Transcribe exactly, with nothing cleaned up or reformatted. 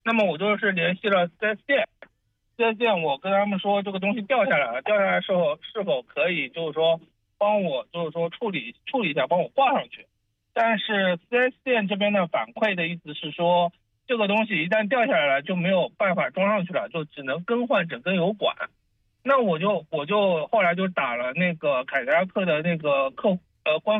那么我就是联系了 四 S 店，四 S 店我跟他们说这个东西掉下来了，掉下来是否是否可以就是说帮我就是说处理处理一下，帮我挂上去。但是 四 S 店这边的反馈的意思是说，这个东西一旦掉下来了就没有办法装上去了，就只能更换整根油管。那我就我就后来就打了那个凯迪拉克的那个客呃官